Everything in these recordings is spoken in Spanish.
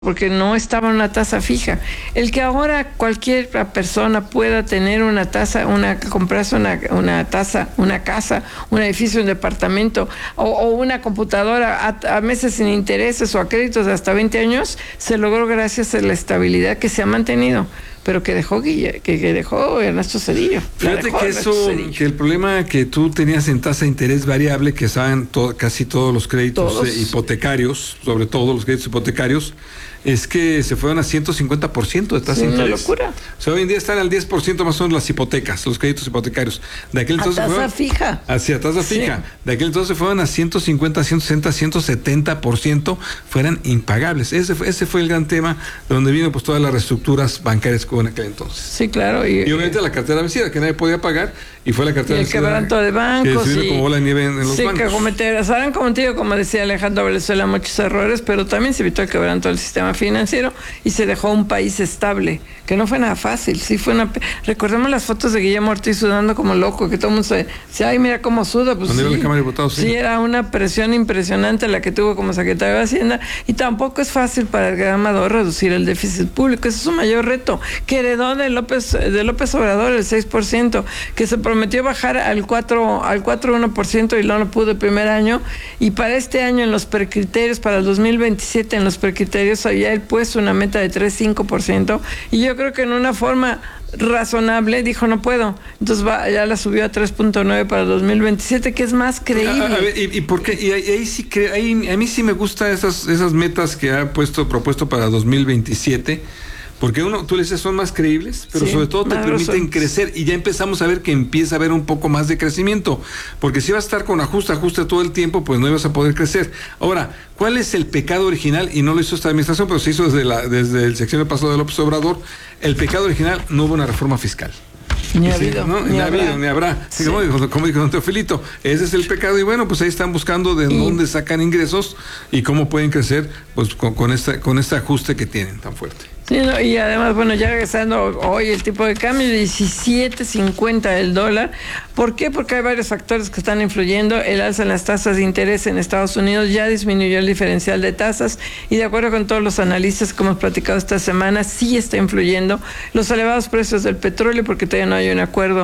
porque no estaba en una tasa fija. El que ahora cualquier persona pueda tener una tasa, comprarse una casa, un edificio, un departamento o una computadora a meses sin intereses o a créditos de hasta 20 años, se logró gracias a la estabilidad que se ha mantenido, pero que dejó Ernesto Zedillo. Fíjate que el problema que tú tenías en tasa de interés variable, que saben casi todos los créditos hipotecarios, sobre todo los créditos hipotecarios, es que se fueron a 150% de tasa de interés. Una locura. O sea, hoy en día están al 10% más o menos las hipotecas, los créditos hipotecarios. De aquel entonces tasa fija. Hacia tasa fija. De aquel entonces fueron a 150, 160, 170%, fueran impagables. Ese fue el gran tema de donde vino pues todas las reestructuras bancarias que hubo en aquel entonces. Sí, claro. Y obviamente la cartera vencida, que nadie podía pagar, y fue la cartera vencida. El quebranto de bancos. Que se vino como bola de nieve en los bancos. Se habrán cometido, como decía Alejandro Valenzuela, muchos errores, pero también se evitó el quebranto del sistema financiero y se dejó un país estable, que no fue nada fácil. Recordemos las fotos de Guillermo Ortiz sudando como loco, que todo el mundo se ay, mira cómo suda. Pues sí, la Cámara de Diputados, sí, era una presión impresionante la que tuvo como secretario de Hacienda, y tampoco es fácil para el gran Amador reducir el déficit público. Ese es su mayor reto, que heredó de López Obrador el 6%, que se prometió bajar al 4,1% y no lo pudo el primer año, y para este año en los precriterios, para el 2027 en los precriterios había él puesto una meta de 3,5%, y yo creo que en una forma razonable dijo no puedo, entonces ya la subió a 3.9 para 2027, que es más creíble. A ver, ¿y por qué? Y ahí sí a mí sí me gustan esas metas que ha propuesto para 2027. Porque tú le dices, son más creíbles, pero sobre todo te permiten crecer, y ya empezamos a ver que empieza a haber un poco más de crecimiento. Porque si vas a estar con ajuste todo el tiempo, pues no ibas a poder crecer. Ahora, ¿cuál es el pecado original? Y no lo hizo esta administración, pero se hizo desde el sexenio pasado de López Obrador. El pecado original: no hubo una reforma fiscal. Ni ha habido, ni habrá. Sí. Como dijo don Teofilito, ese es el pecado, y bueno, pues ahí están buscando de dónde sacan ingresos y cómo pueden crecer, pues con este ajuste que tienen tan fuerte. Sí, y además, bueno, ya regresando hoy el tipo de cambio, 17.50 el dólar. ¿Por qué? Porque hay varios factores que están influyendo. El alza en las tasas de interés en Estados Unidos ya disminuyó el diferencial de tasas, y de acuerdo con todos los analistas que hemos platicado esta semana, sí está influyendo los elevados precios del petróleo, porque todavía no hay un acuerdo,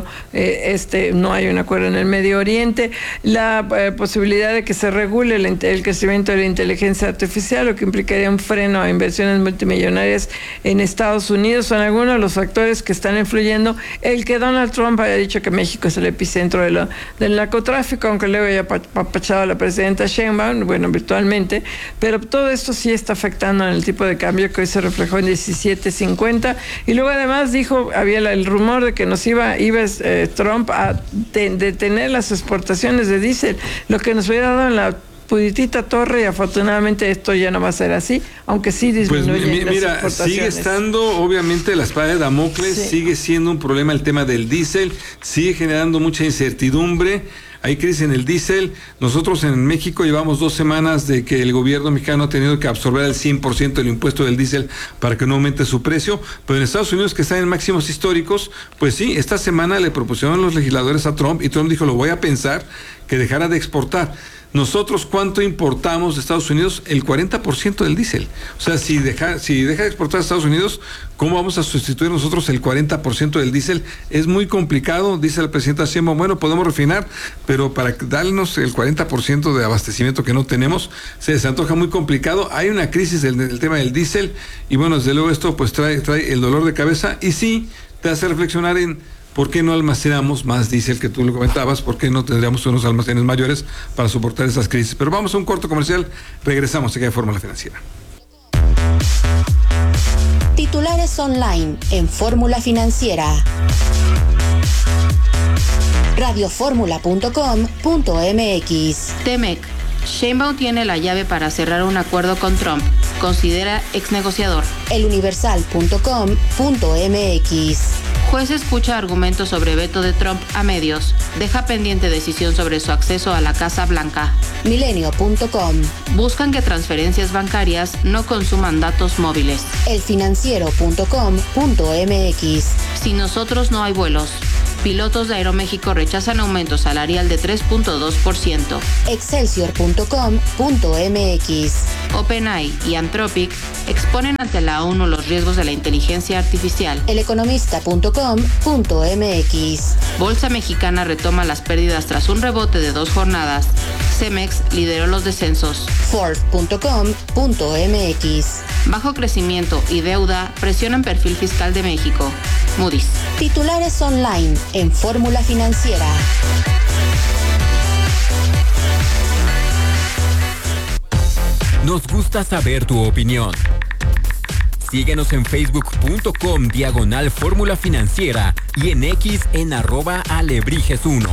no hay un acuerdo en el Medio Oriente, la posibilidad de que se regule el crecimiento de la inteligencia artificial, lo que implicaría un freno a inversiones multimillonarias en Estados Unidos. Son algunos de los factores que están influyendo. El que Donald Trump haya dicho que México es el epicentro del narcotráfico, aunque luego haya apapachado a la presidenta Sheinbaum, bueno, virtualmente, pero todo esto sí está afectando en el tipo de cambio, que hoy se reflejó en 17.50, y luego además había el rumor de que nos iba Trump a detener las exportaciones de diésel, lo que nos hubiera dado en la puditita torre, y afortunadamente esto ya no va a ser así, aunque sí disminuyen las exportaciones. Sigue estando obviamente la espada de Damocles, sigue siendo un problema el tema del diésel, sigue generando mucha incertidumbre. Hay crisis en el diésel. Nosotros en México llevamos 2 semanas de que el gobierno mexicano ha tenido que absorber el 100% del impuesto del diésel para que no aumente su precio, pero en Estados Unidos, que están en máximos históricos, pues sí, esta semana le propusieron los legisladores a Trump, y Trump dijo, lo voy a pensar, que dejara de exportar. Nosotros, ¿cuánto importamos de Estados Unidos? El 40% del diésel. O sea, si deja de exportar a Estados Unidos, ¿cómo vamos a sustituir nosotros el 40% del diésel? Es muy complicado, dice la presidenta Sheinbaum. Bueno, podemos refinar, pero para darnos el 40% de abastecimiento que no tenemos, se antoja muy complicado. Hay una crisis del tema del diésel, y bueno, desde luego esto pues trae el dolor de cabeza, y sí te hace reflexionar en ¿por qué no almacenamos más diésel, que tú lo comentabas? ¿Por qué no tendríamos unos almacenes mayores para soportar esas crisis? Pero vamos a un corto comercial, regresamos aquí a Fórmula Financiera. Titulares online en Fórmula Financiera. radioformula.com.mx. TEMEC. Sheinbaum tiene la llave para cerrar un acuerdo con Trump. Considera exnegociador. eluniversal.com.mx. Juez escucha argumentos sobre veto de Trump a medios. Deja pendiente decisión sobre su acceso a la Casa Blanca. Milenio.com. Buscan que transferencias bancarias no consuman datos móviles. elfinanciero.com.mx. Sin nosotros no hay vuelos. Pilotos de Aeroméxico rechazan aumento salarial de 3.2%. Excelsior.com.mx. OpenAI y Anthropic exponen ante la ONU los riesgos de la inteligencia artificial. eleconomista.com.mx. Bolsa Mexicana retoma las pérdidas tras un rebote de 2 jornadas. Cemex lideró los descensos. Forbes.com.mx. Bajo crecimiento y deuda presionan perfil fiscal de México. Moody's. Titulares online en Fórmula Financiera. Nos gusta saber tu opinión. Síguenos en facebook.com/Fórmula Financiera y en X en @Alebrijes1.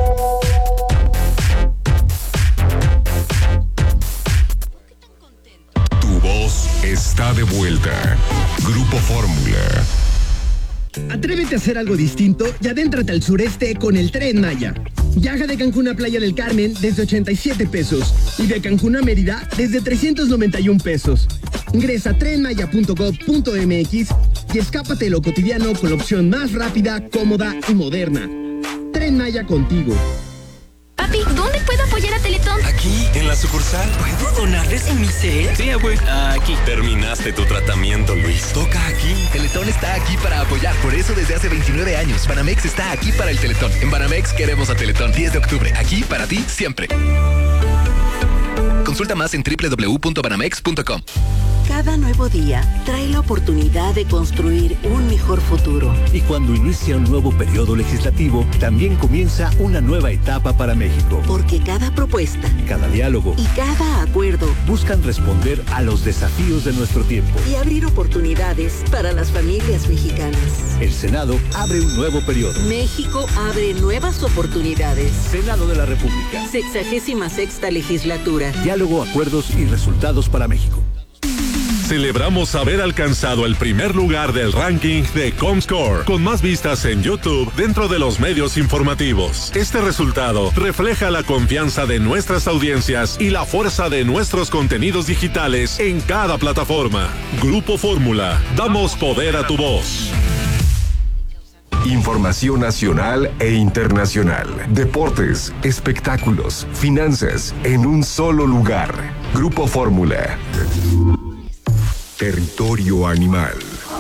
Tu voz está de vuelta. Grupo Fórmula. Atrévete a hacer algo distinto y adéntrate al sureste con el Tren Maya. Viaja de Cancún a Playa del Carmen desde 87 pesos y de Cancún a Mérida desde 391 pesos. Ingresa a trenmaya.gov.mx y escápate de lo cotidiano con la opción más rápida, cómoda y moderna. Tren Maya contigo. Papi, ¿dónde puedo apoyar a Teletón? Aquí, en la sucursal. ¿Puedo donarles en mi set? Sí, abue. Aquí. Terminaste tu tratamiento, Luis. Toca aquí. Teletón está aquí para apoyar. Por eso desde hace 29 años. Banamex está aquí para el Teletón. En Banamex queremos a Teletón. 10 de octubre. Aquí para ti siempre. Consulta más en www.banamex.com. Cada nuevo día trae la oportunidad de construir un mejor futuro. Y cuando inicia un nuevo periodo legislativo, también comienza una nueva etapa para México. Porque cada propuesta, cada diálogo y cada acuerdo buscan responder a los desafíos de nuestro tiempo y abrir oportunidades para las familias mexicanas. El Senado abre un nuevo periodo. México abre nuevas oportunidades. Senado de la República. 66ª legislatura. Diálogo, acuerdos y resultados para México. Celebramos haber alcanzado el primer lugar del ranking de Comscore, con más vistas en YouTube dentro de los medios informativos. Este resultado refleja la confianza de nuestras audiencias y la fuerza de nuestros contenidos digitales en cada plataforma. Grupo Fórmula, damos poder a tu voz. Información nacional e internacional, deportes, espectáculos, finanzas, en un solo lugar. Grupo Fórmula. Territorio animal.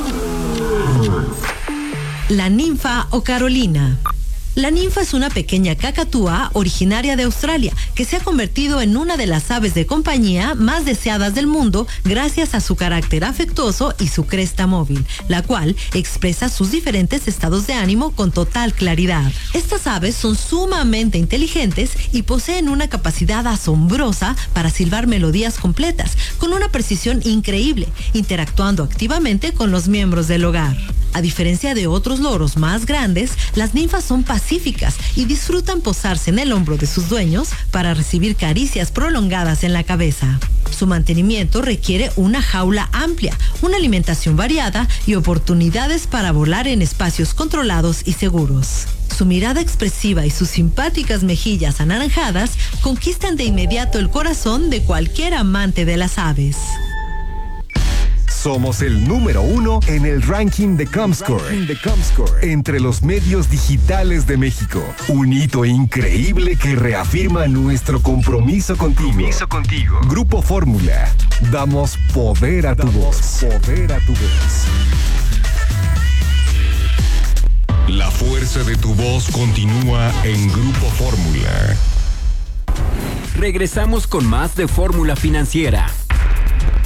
La ninfa o Carolina. La ninfa es una pequeña cacatúa originaria de Australia que se ha convertido en una de las aves de compañía más deseadas del mundo gracias a su carácter afectuoso y su cresta móvil, la cual expresa sus diferentes estados de ánimo con total claridad. Estas aves son sumamente inteligentes y poseen una capacidad asombrosa para silbar melodías completas con una precisión increíble, interactuando activamente con los miembros del hogar. A diferencia de otros loros más grandes, las ninfas son pacíficas y disfrutan posarse en el hombro de sus dueños para recibir caricias prolongadas en la cabeza. Su mantenimiento requiere una jaula amplia, una alimentación variada y oportunidades para volar en espacios controlados y seguros. Su mirada expresiva y sus simpáticas mejillas anaranjadas conquistan de inmediato el corazón de cualquier amante de las aves. Somos el número 1 en el ranking de Comscore entre los medios digitales de México. Un hito increíble que reafirma nuestro compromiso contigo. Grupo Fórmula. Damos poder a tu voz. La fuerza de tu voz continúa en Grupo Fórmula. Regresamos con más de Fórmula Financiera.